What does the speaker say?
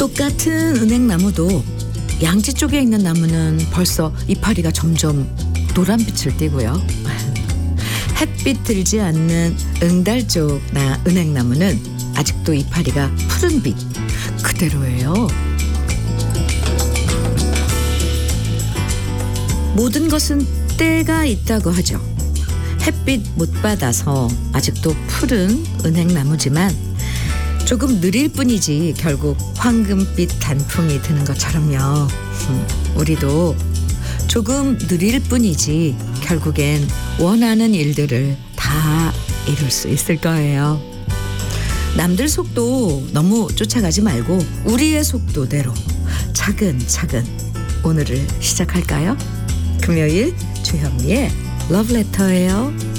똑같은 은행나무도 양지 쪽에 있는 나무는 벌써 이파리가 점점 노란빛을 띠고요. 햇빛 들지 않는 응달 쪽 은행나무는 아직도 이파리가 푸른빛 그대로예요. 모든 것은 때가 있다고 하죠. 햇빛 못 받아서 아직도 푸른 은행나무지만 조금 느릴 뿐이지 결국 황금빛 단풍이 드는 것처럼요. 우리도 조금 느릴 뿐이지 결국엔 원하는 일들을 다 이룰 수 있을 거예요. 남들 속도 너무 쫓아가지 말고 우리의 속도대로 차근차근 오늘을 시작할까요? 금요일 주현미의 러브레터예요.